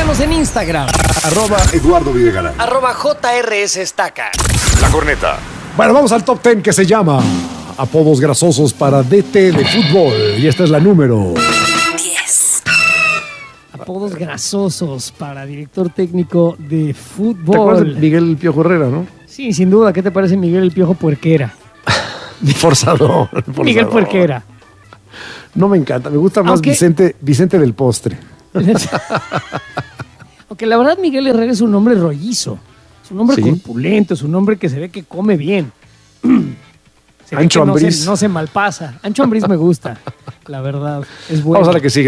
Síganos en Instagram. @Eduardo Videgaray. @JRS Estaca. La Corneta. Bueno, vamos al top 10 que se llama Apodos grasosos para DT de fútbol. Y esta es la número 10. Apodos grasosos para director técnico de fútbol. ¿Te acuerdas de Miguel El Piojo Herrera, no? Sí, sin duda. ¿Qué te parece Miguel El Piojo Puerquera? Forzador. Miguel Puerquera. No me encanta, me gusta más Aunque- Vicente del Postre. Aunque la verdad Miguel Herrera es un hombre rollizo. Es un hombre Sí. corpulento, es un hombre que se ve que come bien. Se ve Ancho que Ambriz. no se malpasa. Ancho Ambriz me gusta, la verdad. Es bueno. Vamos a la que sigue.